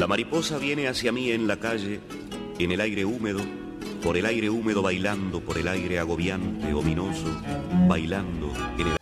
La mariposa viene hacia mí en la calle, en el aire húmedo, por el aire húmedo bailando, por el aire agobiante, ominoso, bailando en el